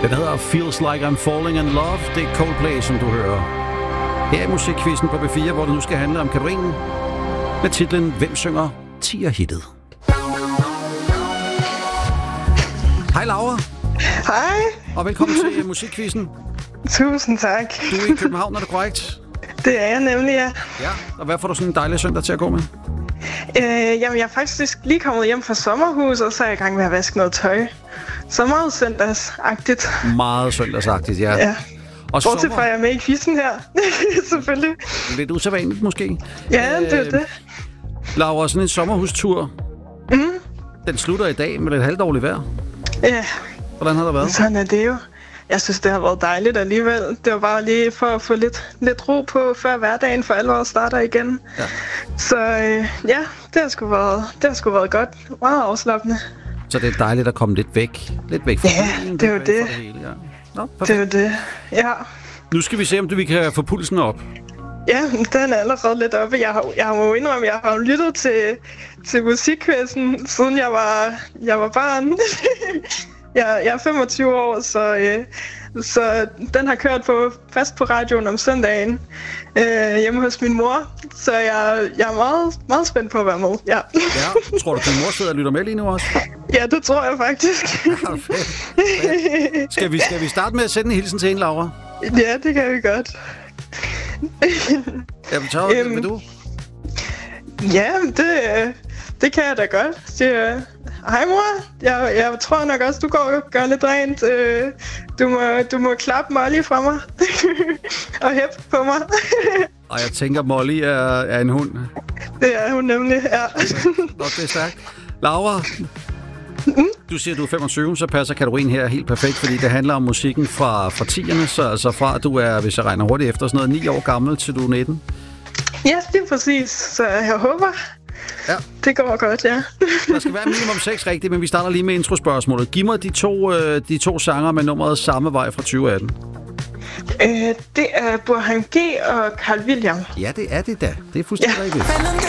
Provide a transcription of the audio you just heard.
Den hedder Feels Like I'm Falling in Love. Det er Coldplay, som du hører. Her er musikquizzen på B4, hvor det nu skal handle om kategorien med titlen Hvem synger 10'er-hittet? Hej Laura. Hej. Og velkommen til musikquizzen. Tusind tak. Du er i København, er det korrekt? Det er jeg nemlig, ja. Ja, og hvad får du sådan en dejlig søndag til at gå med? Jamen, jeg er faktisk lige kommet hjem fra sommerhus, og så er jeg i gang med at vaske noget tøj. Så meget søndagsagtigt. Meget søndagsagtigt, ja. Og bortset fra, at jeg er med i quizzen her. Selvfølgelig. Lidt usædvanligt måske. Ja, det er det. Laura, sådan en sommerhustur, den slutter i dag med et halvdårligt vejr. Ja. Hvordan har det været? Sådan er det jo. Jeg synes, det har været dejligt alligevel. Det var bare lige for at få lidt ro på, før hverdagen for alvor starter igen. Ja. Så ja, det har sgu været godt. Meget afslappende. Så det er dejligt at komme lidt væk fra bilen, det er jo det. Det hele, ja. Nå, det er jo det, ja. Nu skal vi se, om vi kan få pulsen op. Ja, den er allerede lidt oppe. Jeg må indrømme, jeg har lyttet til musikquizzen, siden jeg var barn. Jeg er 25 år, så den har kørt fast på radioen om søndagen hjemme hos min mor. Så jeg er meget, meget spændt på at være med. Ja. Ja, tror du, din mor sidder og lytter med lige nu også? Ja, det tror jeg faktisk. Ja, fedt. Skal vi starte med at sende en hilsen til hende, Laura? Ja, det kan vi godt. Jamen, så vil du? Ja, det kan jeg da godt. Hej mor, jeg tror nok også, du går og gør lidt rent. Du må klappe Molly fra mig og hæppe på mig. Og jeg tænker, Molly er en hund. Det er hun nemlig, ja. Nå, det er stærkt. Laura, du siger, du er 25, så passer kategorien her helt perfekt, fordi det handler om musikken fra 10'erne, så altså fra at du er, hvis jeg regner hurtigt efter, sådan noget 9 år gammel til du er 19. Ja, det er præcis. Så jeg håber, det går godt, ja. Der skal være minimum 6 rigtigt, men vi starter lige med introspørgsmålet. Giv mig de to sanger med nummeret Samme Vej fra 2018. Det er Burhan G og Carl William. Ja, det er det da. Det er fuldstændig rigtigt.